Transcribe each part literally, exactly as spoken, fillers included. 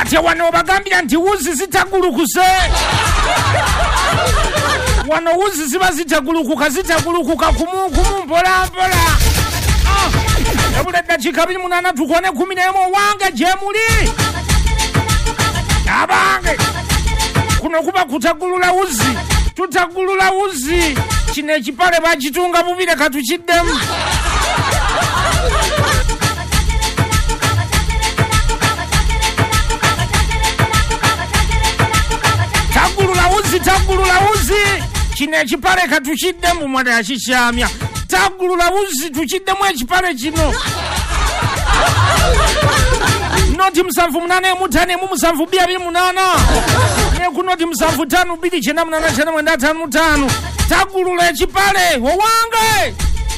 kati wano bagambira nti wuzi zitagulukuse wano wuzi ziba zitagulukuka zitagulukuka kumu kumu mpola mpola ah ebule dakika abiri munana tukone kumi n'emu wange gye muli abange kuno kuba kutagulula wuzi tutagulula wuzi kino ekipale bakitunga bubire katukiddemu tagulula wuzi tagulula wuzi kino ekipale katukiddemu mwana yakikyamya tagulula wuzi tukiddemu ekipale kino noti musanvu munana emutano emu musanvu bbiri abiri munana neku noti musanvu ttaano bbiri kyenda munana kyenda mwenda ataano mutaano tagulula ekipale owange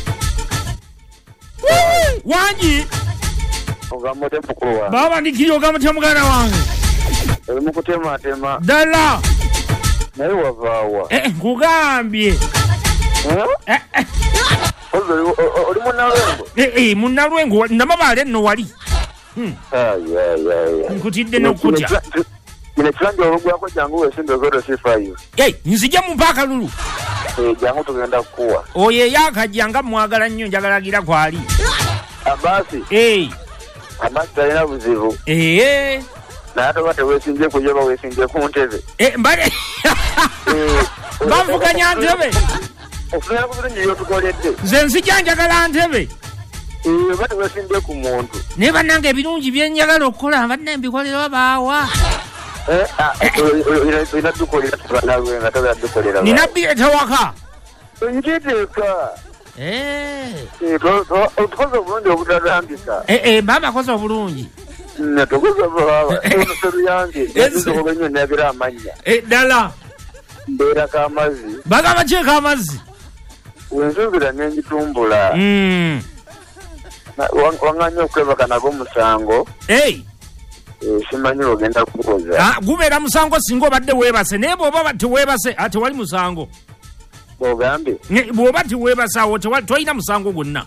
wangi ogamote mukulu wange baba ndikiri ogamutya muganda wange oli mukutematema ddala naye wavaawa eh nkugambye eh eh oli munnalwengo eh eh munnalwengo namabaale nno wali hmm ay ay ay nkutidde n'okutya kino ekiranja olugwako jangu weesimbe zero six five eh nzija mu mpaaka lulu eh jangu tugenda kukuwa oyo eyakajja nga mwagala nnyo njagalagira kwali abasi eh abasi talina buzibu eh naye ate bate weesinje kujo ba weesinje ku ntebe eh mbale bavuganya ntebe ofuna kubulungi yotukoledde nze nzija njagala ntebe eh bate weesinje ku muntu ne bannange ebirungi byenjagala okukola badde mbikolera baawa eh ah ina dukolera tubanawe nga tabe dukolera nina bireeta waka njiteeka eh eh to to tukoze bulungi obutadambisa eh eh baba koze obulungi ne tukoze baba ono yange ezo obenye nebira amanya eh dala mbera kamazi bagamba kyeka amazzi wenzubira n'engitumbula mm wanganya okwebaka nago musango eh simanyi ogenda kukoza ah gubeera musango singa obadde weebase naye bw'oba bati weebase ate wali musango ogambe bw'oba tiweebase awo tolina musango gwonna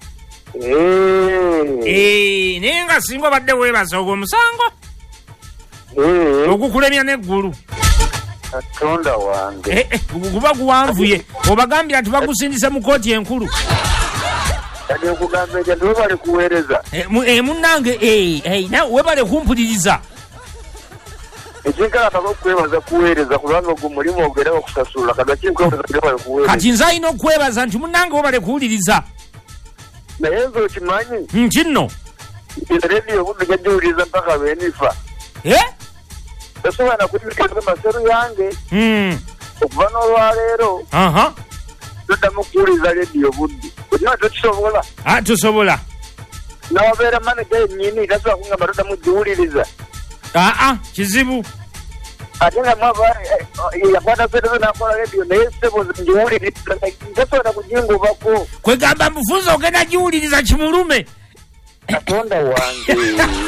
eh naye nga singa obadde weebase ogwo musango ogukulemya n'eggulu katonda wange guba guwanvuye obagambira nti bagusindise mu kooti enkulu kati okugamba ekyo nti webale kuweereza munnange nawe webale kumpuliriza ekinkalata okwebaza kuweereza kubanga ogwo mulimu ogenda okusasula kati kati nze alina okwebaza nti munnange webale kuwuliriza naye nze okimanyi kinno rediyo obudde gajiwuliriza mpaka beenifa tosobola kutikiriza maseru yange okuva n'olwaleero toddamu kuwuliriza rediyo budde okimanyi tokisobola tusobola nawabeera maneja yennyini tasobola kungamba toddamu giwuliriza aa kizibu ate nga mwaba yakwata serezo nakola rediyo naye sebo ngiwuliriza tasobola kugingubako kwegamba mufunza ogenda giwuliriza kimulume katonda wange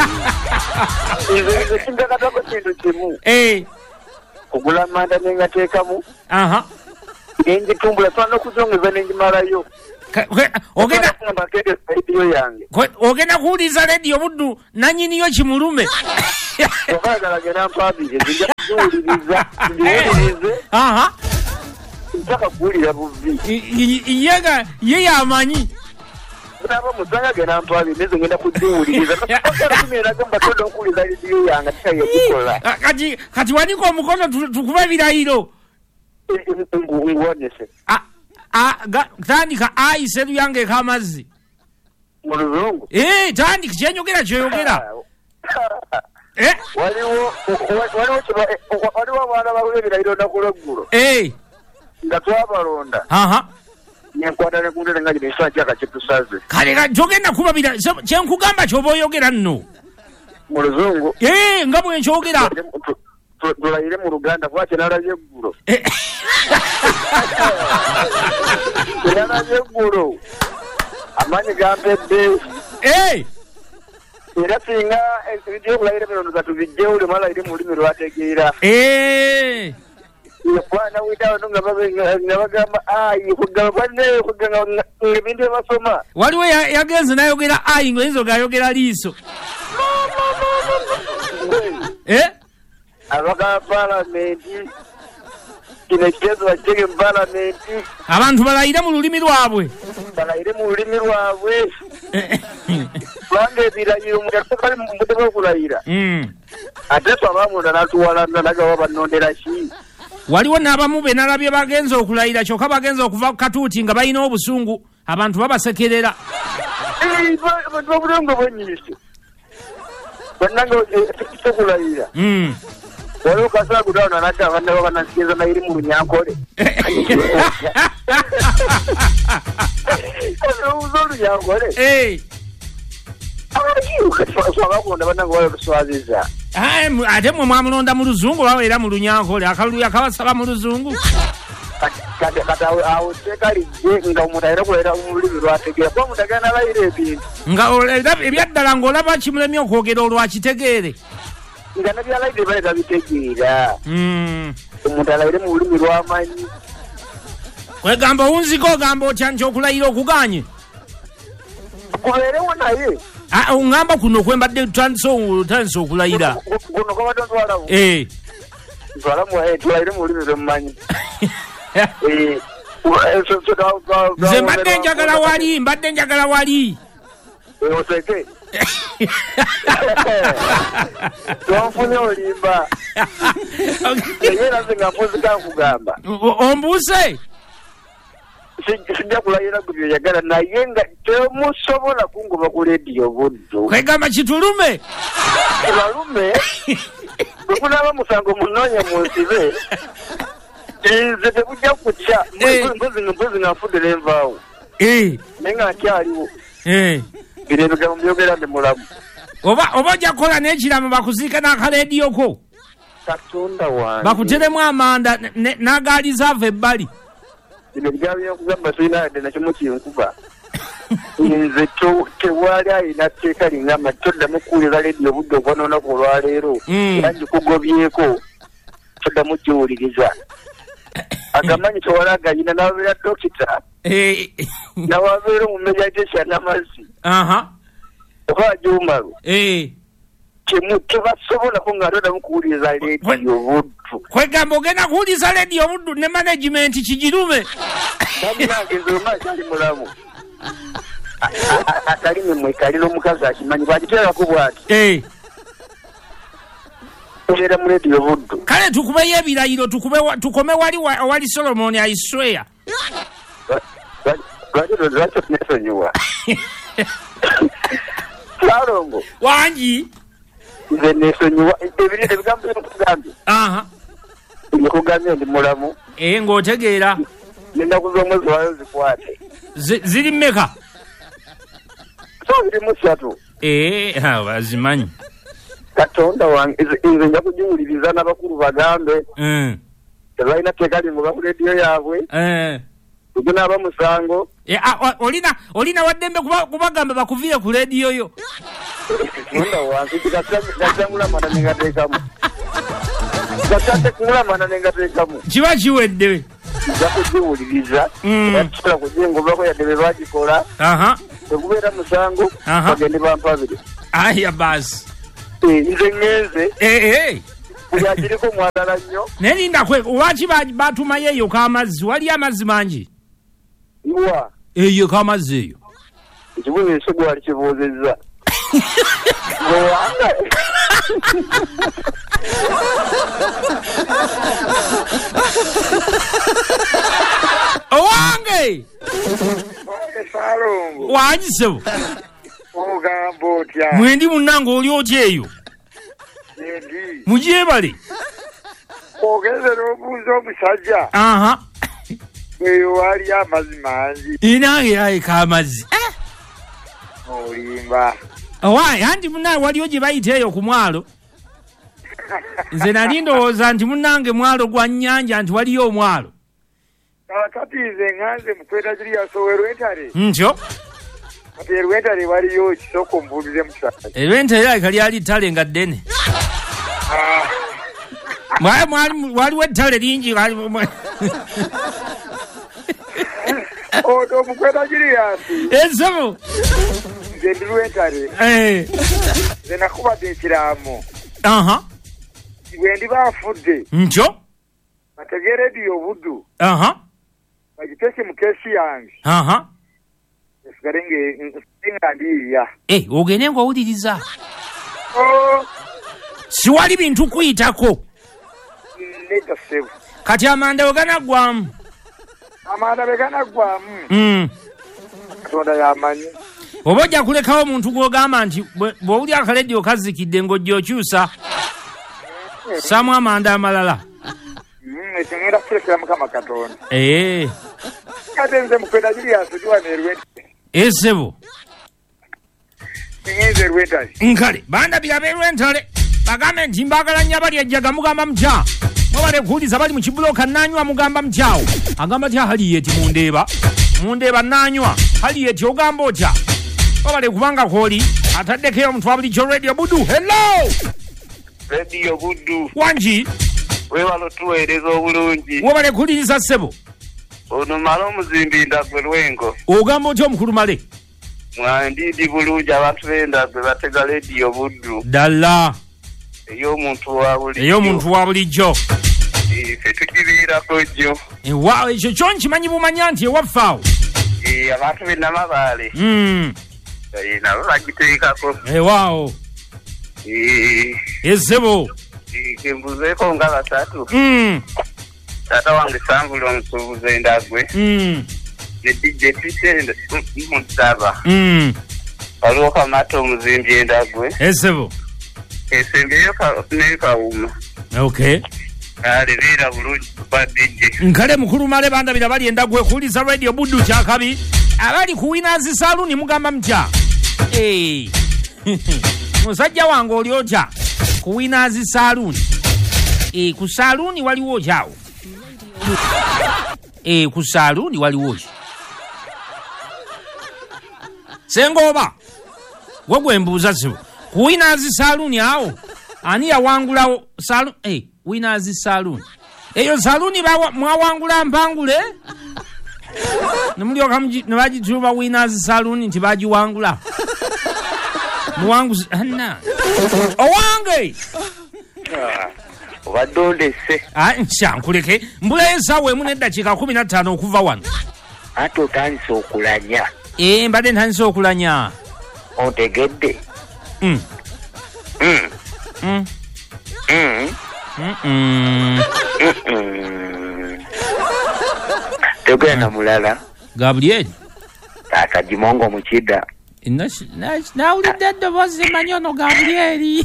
nze kinjakatako kintu kimu kugula manda nengateekamu nengitumbula sobola n'okuzongeza nengimalayo ogenda kuwuliriza rediyo buddu nanyiniyo kimulume obagalagera mpaabire nja kuwuliriza ndiwulirize ntaka kuwulira buvi yega ye yamanyi naba musanga genda mpaabire neze ngenda kugiwuliriza nakumeraga toda okuwuliriza rediyo yange tikayegikola kati kati wanika omukono tukuba ebirayiro ngwonese tandika ayi seru yange ek'amazzi mu luzungu tandika kyenyogera kyoyogera waliwo waliwo abaana bakuba ebirayiro olunaku lweggulo nga twabalonda nenkwata nekundere nga gino ekifaananyi kyaka kyetusaze kale togenda kubabira kyenkugamba kyoba oyogera nno mu luzungu nga bwenkyogera tulayire mu luganda kuba kyenalabye eggulo kyenalabye eggulo amaanyi gampedde era singa ebyobulayire bino gatubijjewo uli malayire mu lulimi lwategeera kwana witawo nga bagamba ayi kugamba ebintu ebasoma waliwo yagenze nayogera ayi ngaoyinza ogayogera liiso eh abaka parliament kino kigezo bakitege mu parliament abantu balayire mu lulimi lwabwe balayire mu lulimi lwabwe bange birayiro mu gatokali mu mutego kulayira mm ate twabamunda natuwalanda nagawa banondera ki waliwo n'abamu be nalabye bagenza okulayira kyokka bagenza okuva ku katuuti nga balina obusungu abantu babasekerera babulengo bwenyise bannanga okulayira mm waliwo kasagudawona nadda abannaba banasikiza nayiri mu lunyankole obuuza olunyankole abayirukaabakunda bannanga wali oluswaziza ate mwe mwamulonda mu luzungu baweera mu lunyankole akalulu yakabasaba mu luzungu kati awo tekalijje nga omuntu ayina kuleera mu lulimi lwategeera kuba omuntu agenda alayira ebintu nga ebyaddala ng'olaba kimulemye okwogera olwakitegeere nga nabyalayire baleeta bitegeera omuntu alayire mu lulimi lwamanyi kwegamba owunziko ogamba otya nti okulayira okuganye kubeerewo naye ongamba kuno kwembadde tutandise okulayira kuno kwabadde ntwalamu ntwalamu tulayire mu lulimi lwemumanyi nze mbadde njagala wali mbadde njagala wali oseke tonfunye olimba era nze nga mpozika nkugamba ombuuse sijja kulayira gu byoyagala naye nga temusobola kungoba ku lediyo buddu kwegamba kitulume kibalume bwekunaba musango munoonya mu nsibe nze tebujja kutya mpozi nga nfudde nenvaawo naye nga nkyaliwo bino ebigambo byogera ndi mulamu oba oba ojja kukola n'ekiramu bakuziika n'akalediyoko katonda wange bakuteremu amanda n'agaali zaava ebbali bino ebigambo byokugamba sirina yadde nakimu kinkuba nze tewali ayina tteeka lingamba toddamu kuwulira lediyo obudde obwanonaku olwaleero era ngikugobyeko toddamu giwuliriza agamanyi tewali agayina n'ababeera dokita nawabeera omumejajesa n'amazzi oba ajumalu tebasobolako nga toddamu kuwuliriza lediyo obuddu kwegamba ogenda kuwuliriza lediyo obuddu ne management kigirume ali mulamu akalimi mwekalira omukazi akimanyi bwagiterako bwati era mu lediyo buddu kale tukubeyo ebirayiro tukome wali wali solomoni aisweya lwaki nesonyiwa salongo wangi nze nesonyiwa ebigambo byokugambye nekugambye ndi mulamu ng'otegeera n'ennaku z'omwezi wayo zikwate ziri mmeka so ziri musatu bazimanyi katonda wange nze nja kugiwuliriza n'abakulu bagambe tebalina tteeka lingoba ku lediyo yaabwe kugunaaba musango olina olina waddembe kubagamba bakuviire ku lediyo yo katonda wange gajangulamana nengateekamu gasate kumulamana nengateekamu kiba kiwedde nja kugiwuliriza tusobola kugingobako yadde be bagikola tegubeera musango bagende bampabire aya basi nze ngenze buli agiriko mwagala nnyo naye lindakwe lwaki batumayo eyo k'amazzi waliyo amazzi mangi iwa eyo k'amazzi eyo ekibuzo ekyo gwali kibuuzizza owange owange salongo wangisebo ogamba otya mwendi munnange oli otya eyo endi mugyebale ogeze n'obuuza omusajja aha eyo wali amazzi mangi inange ayeka amazzi olimba owaye anti munnange waliyo gye bayita eyo ku mwalo nze nali ndowooza nti munnange mwalo gwa nnyanja nti waliyo omwalo kati nze nganze mukwetagiri yasowe Rwentare ntyo kati Rwentare waliyo kisoko mbuulize musajja Rwentare ayika lyali ttale nga ddene waliwo ettale lingi oto mukwetagiri yasi ensebo nze ndi Rwentare nze nakubadde ekiraamo aha bwendi bafudde njo bategere radio Buddu aha bagitese mu kesi yange aha esigarenge nsinga ndiya eh ogene ngo udiriza oh siwali bintu kuyitako neta sevu kati amanda ogana gwamu amanda begana gwamu mm tonda yamanyi obojja kulekawo omuntu gwogamba nti bw'oli akaledio kazikidde ng'ojja okyusa samu amanda amalala ekingenda kuterekera mukama katonda ee kate nze mukwenda Julius tuwane erwente esebo ngenze erwente nkale banda birabe erwentale bagambe nti mbagala nnyo abali ejjaga mugamba mutya mwebale kuwuliza bali mu kibuloka nanywa mugamba mutyawo agamba tya haliyeti mundeeba mundeeba nanywa haliyeti ogamba otya wabale kubanga kwoli ataddekeyo omutwa bulijjo radio Buddu hello radio Buddu wangi wewalo tuweereza obulungi wabale kuwuliriza ssebo ono mala omuzimbi Ndagwe Lwengo ogamba otya omukulu male mwandidi bulungi abantu b'Endagwe batega radio Buddu ddala ey'omuntu wa bulijjo ey'omuntu wa bulijjo ffe tukibiirako jjo ewa ekyo kyo nkimanyi bumanya nti ewaffe abantu b'e Namabaale mm. nabo bagiteekako ewaawo esebo kembuzeeko nga basatu mm. taata wange Sambula omusuubuzi Endagwe mm. ne D J Peter Musaba mm. waliwo Kamata omuzimbi Endagwe esebo esembeyo ne Kawuma okay alebera bulungi kuba D J nkale mukulu male bandabira bali Endagwe kuwuliza radio Buddu kyakabi abali ku Winners Saloon mugamba mutya eh musajja wange oli otya ku Winners Saloon eh ku saloon waliwo otyawo eh ku saloon waliwo otya sengoba wogwe mbuuza sibo ku Winners Saloon awo ani yawangulawo saloon eh Winners Saloon eyo saloon bawa mwawangula mpangule nemulyoka ne bagituba Winners Saloon nti bagiwangula muwanguzi anna owange obadde ondese ah nshankuleke mbula ensawo emu n'eddakiika kumi na ttaano okuva wano ate otandise okulanya eh mbadde ntandise okulanya ontegedde mm. Mm. Mm. Mm. Mm-mm. Mm-mm. tegenda mulala Gabriel taata Jimongo Mukida nawulidde eddoboozi manyi ono Gabriel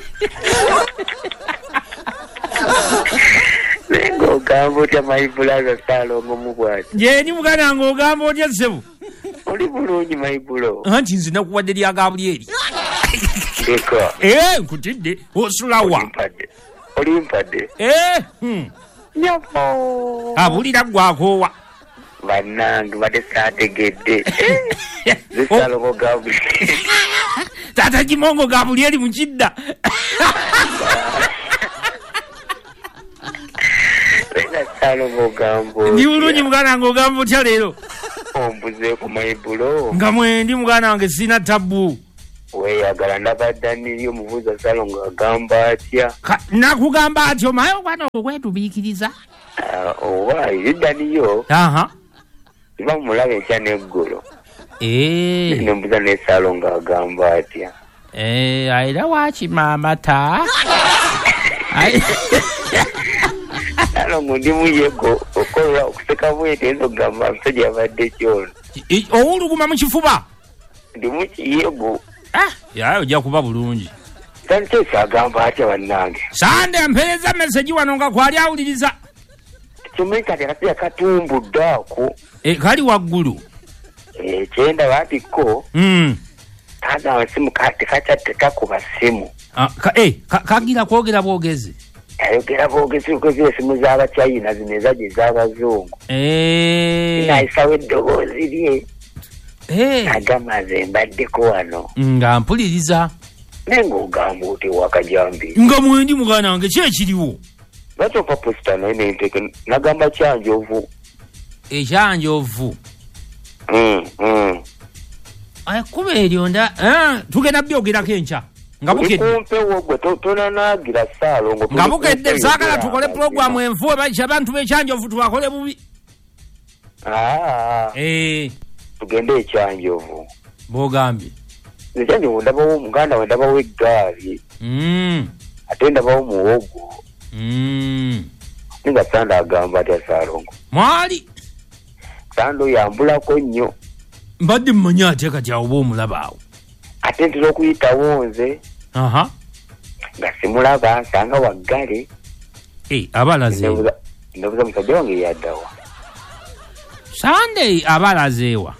nenga ogamba otya maibulaza Saalongo mubwati jeni mugana ng'ogamba otya ssebo oli bulungi maibulo anti nze nakuwadde lya Gabriel eka eh nkutidde osulawa olimpadde eh hmm. nyabo abulira gwakoowa bannange badde saategedde Saalongo Gabriel taata Jimongo Gabriel Mukidda Saalongo gambo ndi bulungi mugana wange ogamba otya leero ombuzeeko maibulo nga mwendi mugana wange sina tabbu weeyagala ndabadda niri omubuuza Saalongo agamba atya nakugamba atyo maye okwana okwetubiikiriza oba edda niyo aha iba mumulaba enkya n'eggulu eh nembuuza ne Saalongo agamba atya eh ayira wakima amata Saalongo ndi muyego okola okuseka bwete enzo gamba musajja yabadde kyono owuluguma mu kifuba ndi mukiyego ah yayo ojja kuba bulungi tanteesa agamba atya bannange sande mpeereza meseji wano nga kwali awuliriza kimanyi kati akasiya katumbudde ako e kali waggulu ekyenda baatiko mm. kagamba simu tekakyattekakuba simu ah, ka, eh, ka, kagira kwogera bwogezi ayogera bwogezi ukozire simu z'Abachina zino ezajja ez'Abazungu naayisawo eddoboozi lye agamba nze mbaddeko wano nga mpuliriza naye ng'ogamba oti wakajambi nga mwendi mugana wange ki ekiriwo batoka posita naye nenteke nagamba kyanjovu ekyanjovu mm, mm. kuba eryo nda tugenda byogerako enkya ngabukedde kumpe wogwe tona nagira Saalongo ngabukedde sakala tukole program enfuwe bacha abantu bechanjovu tuwakole bubi ah eh tugende echanjovu bogambye echanjovu ndabawo muganda wendabawo eggaali mm atenda bawo muwogo mm ninga Sanda agamba ati Saalongo mwali Sando yambulako nnyo mbadde mmanya ate kati awo bomulabaawo ate ntera okuyitawo nze aha nga simulaba nsanga waggale eh abalaze ndabuza musajja wange yaddawa Sunday abalazeewa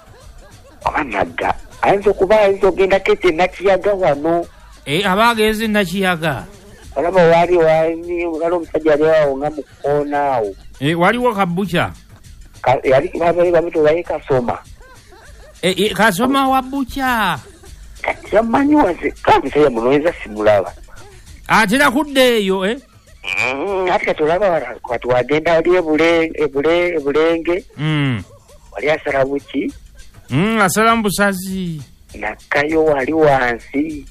abanaga ayinza okuba ayinza ogenda kete nakiyaga wano eh abagenze nakiyaga olaba wali wali wali omusajja ali awo nga mukoona awo eh waliwo kabucha yali babali bamitu bayi Kasoma eh eh Kasoma wa bucha kati yamanyi waze kabisa ya munoweza simulaba atera kuddeeyo eh mm ati katulaba wala kwatu wagenda ali ebule ebule ebulenge mm wali asalabuki mm asalambusazi nakayo wali wansi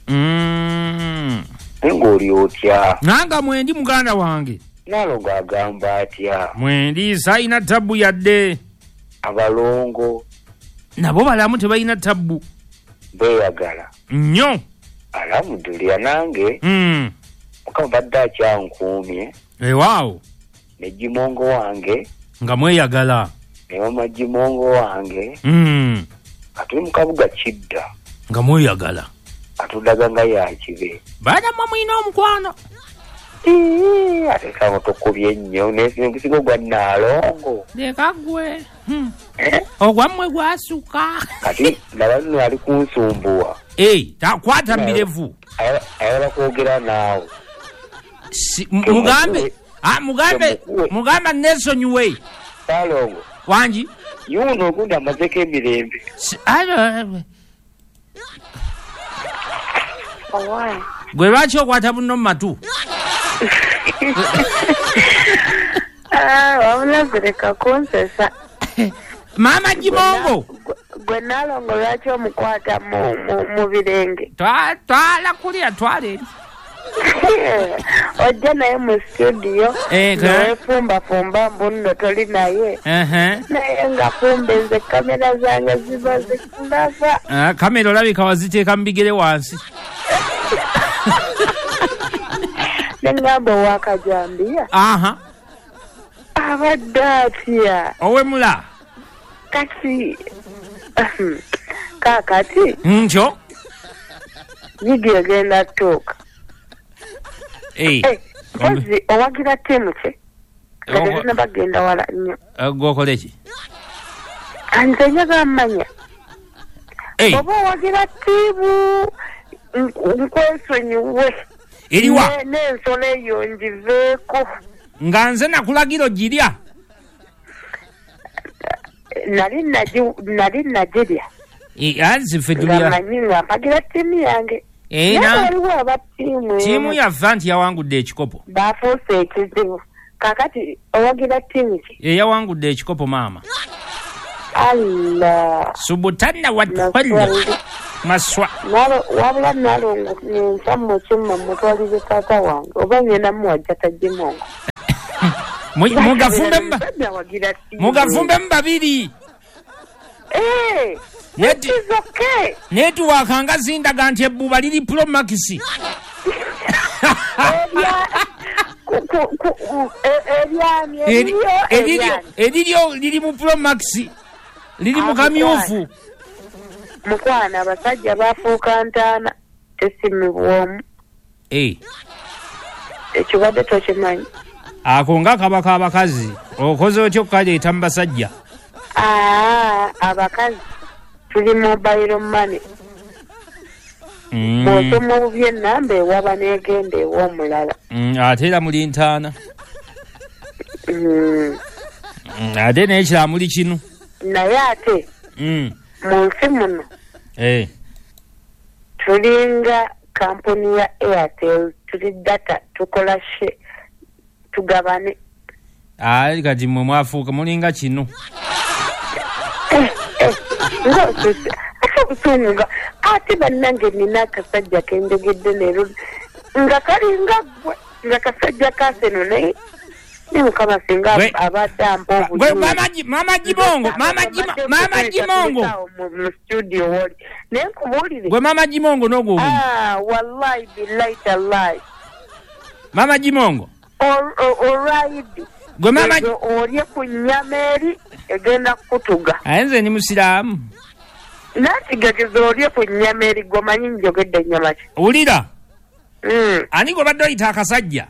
mm ngoli otya nanga mwendi muganda wange Nalongo agamba atya mwendi saina tabu yadde abalongo nabo balamu tebalina tabu beyagala nnyo alamudulya nange mm mukama badde akyankuumye ewaawo ne Jimongo wange nga mweyagala ne mama Jimongo wange mm atuli mu kabuga Kidda nga mweyagala atudaga nga yakibe baada mwa mwina omukwano ii ate kama tokubye nnyo n'ensigo gwa Nalongo leka gwe hmm. ogwammwe gwasuka kati laba nno ali kunsumbuwa eh takwata mirevu ayala kwogera naawe si, mugambe ah mugambe mugambe nesonyiwe Saalongo wanji yuno ogundi amazeko emirembe alo owaye gwe lwaki okwata buno mu matu ah wabula zireka kunsesa mama Jimongo gwe Nalongo lwaki omukwata mu mu birenge twala kulya twale ojja naye mu studio nefumba fumba mbuno toli naye naye nga fumbenze kamera zange ziba zikulaba kamera olabika waziteeka mu bigere wansi nengamba owakajambiya aha abadde atya owemula kati kakati nkyo yigi egenda tuuka mpozi owagira ttiimu ki katetina bagenda wala nnyo gwokole ki nze njagala mmanya oba owagira ttiimu nkwesonyiwe eriwa n'ensolo eyo ngiveeko nga nze nakulagira girya nali nali nagirya anzi ffe tulya ngamanyi nga mpagira ttiimu yange waliwo abattiimu ttiimu yaffe anti yawangudde ekikopo bafuuse ekizibu kakati owagira ttiimu ki eyawangudde ekikopo maama allah subutanna watwalla maswa wabula Nalongo nensa mukima mutwalize taata wange oba ngenda muwajja tajimongo mugafumbe mu babiri netiwaaka nga zindaga nti ebbuba liri Promax eriryo liri mu Promax liri mu kamyufu mukwana abasajja bafuuka ntaana tesimibwomu ekibadde tokimanyi ako nga kabaka abakazi okoze otyo kukaleeta mu basajja abakazi tuli mobile money bw'osoma obubi ennamba ewaba n'egenda ew'omulala ate era muli ntaana ate naye kiramuli kinu naye ate mu nsi muno tulinga kampuni ya Airtel tuli data tukola she tugabane ayi kati mwe mwafuuka mulinga kino ate sunga ate bannange nina akasajja kenjogedde leero nga kalinga gwe nga kasajja kaseno naye ni mukama singa abadde ampa gwe mama Jimongo mama mama Jimongo mu studio wali naye nkubulire gwe mama Jimongo n'ogwo ah wallahi billahi tallahi mama Jimongo all right gwe mama olye ku nyameri egenda kutuga ayenze ni musiramu nati gagezo olye ku nyameri gwe manyi njogedde nyama ki ulira mm ani gwe badde oyita akasajja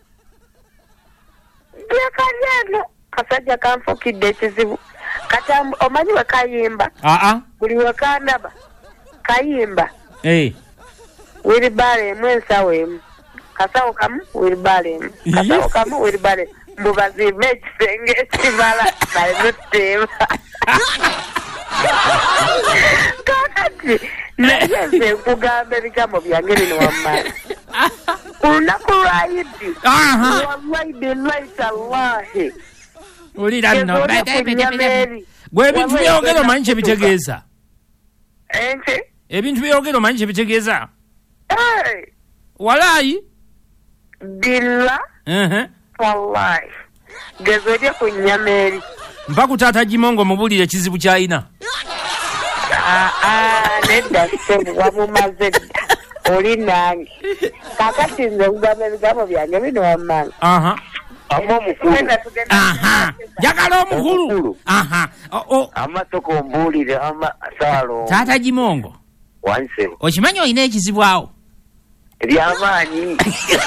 yakanyano kasajja kanfukidde ekizibu katambu omanyi we kayimba aa buli we kanaba kayimba eh wiribale emu ensawo emu kasawo kamu wiribale emu kasawo kamu wiribale mbubazive ekisenge ekibala nayemuteeba kakati naye nze nkugamba ebigambo byange bino wammala olunaku lwayiddi wallahi billahi tallahi ulira nno gwe ebintu byogera omanyi kye bitegeeza ente ebintu byogera omanyi kye bitegeeza walayi billa wallahi gezolye ku nyameri mpa ku taata Jimongo mubulire ekizibu ky'alina nedda sebu wamumaze dda oli nange kakati nze kugamba ebigambo byange bino wammanga aha aha njagala omukulu aha amasoko ombuulire amasaalo taata Jimongo wansebo okimanyi olina ekizibu awo ebyamaanyi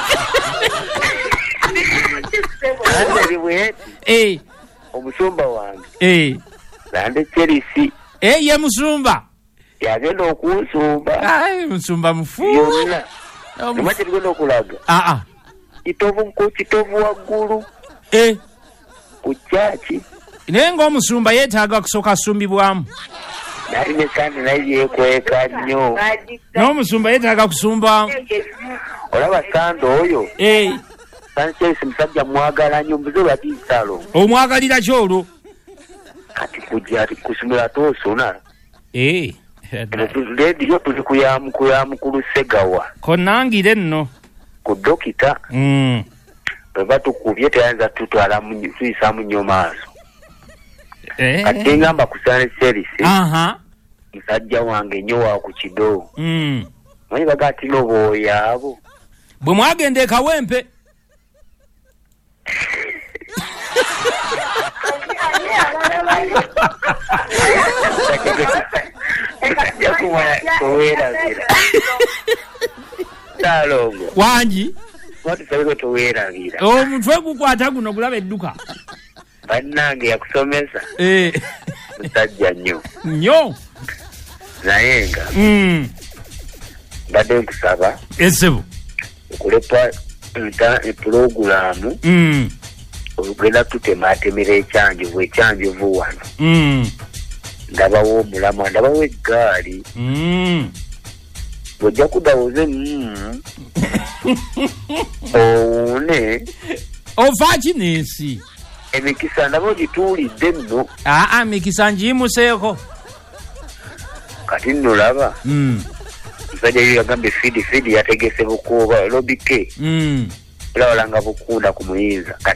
eh omusumba wange eh nande Chelsea eh ye musumba yagenda okunsumba ai musumba mufu yonna omati ligenda okulaga ah ah kitovu nko kitovu waggulu eh ku chachi naye ng'omusumba yeetaaga kusooka asumbibwamu nali ne sande naye yeekweka nnyo n'omusumba yeetaaga kusumba olaba sande oyo eh Sanchez musajja mwagala nnyo mbuze batiisalo omwagalira ki olwo kati kujja kusumira toosona eh leediyo tuli kuyamu kuyamu ku Lusegawa konangire nno ku dokita mm bwe tukubye teyanza tutwala tuyisaamu nnyo maaso eh kati ngamba kusane serisi aha musajja wange nnyo wa ku kido mm manyi bagati n'obwoya abo bwe mwagenda ekawempe Talongo wangi watu sabiko towerabira omutwe gukwata guno gulaba edduka bannange yakusomesa eh musajja nnyo nnyo naye nga mm badde nkusaba esebo okulepa epulogulaamu mm olugenda tutematemera ekyanjivu ekyanjivu wano mm ndabawo omulama ndabawo eggaali mm bw'ojja kudawoze mm owuune ova kinensi emikisa ndaba ogituulidde nno aa mikisa ngiyimuseeko kati nno laba mm musajja yo yagambye fidi fidi yategese bukuuba lobike mm era walanga bukunda ku muyinza kati